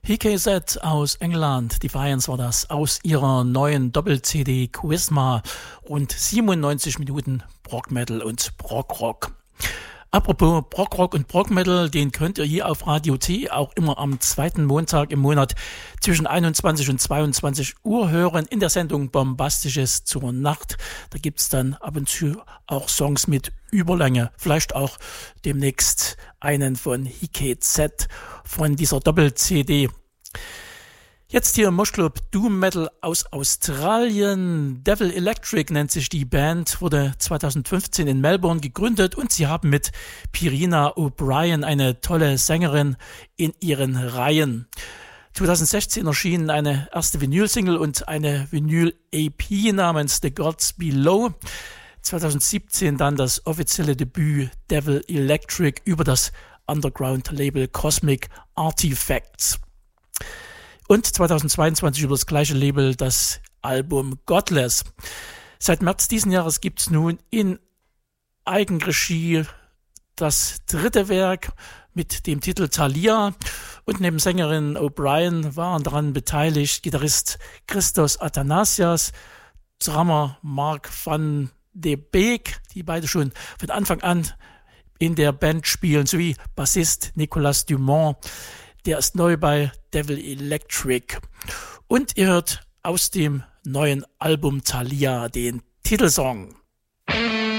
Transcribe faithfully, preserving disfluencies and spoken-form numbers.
H K Z aus England, Defiance war das, aus ihrer neuen Doppel-C D Charisma, rund siebenundneunzig Minuten Prog-Metal und Prog-Rock. Apropos Prog-Rock und Prog-Metal, den könnt ihr hier auf Radio T auch immer am zweiten Montag im Monat zwischen einundzwanzig und zweiundzwanzig Uhr hören in der Sendung Bombastisches zur Nacht. Da gibt's dann ab und zu auch Songs mit Überlänge, vielleicht auch demnächst einen von H K Z von dieser Doppel-C D. Jetzt hier im Moshclub Doom Metal aus Australien. Devil Electric nennt sich die Band, wurde zweitausendfünfzehn in Melbourne gegründet und sie haben mit Pirina O'Brien eine tolle Sängerin in ihren Reihen. zweitausendsechzehn erschien eine erste Vinyl-Single und eine Vinyl-E P namens The Gods Below. zweitausendsiebzehn dann das offizielle Debüt Devil Electric über das Underground-Label Cosmic Artifacts. Und zweitausendzweiundzwanzig über das gleiche Label das Album Godless. Seit März diesen Jahres gibt es nun in Eigenregie das dritte Werk mit dem Titel Thalia. Und neben Sängerin O'Brien waren daran beteiligt Gitarrist Christos Athanasias, Drummer Mark van de Beek, die beide schon von Anfang an in der Band spielen, sowie Bassist Nicolas Dumont. Der ist neu bei Devil Electric. Und ihr hört aus dem neuen Album Thalia den Titelsong.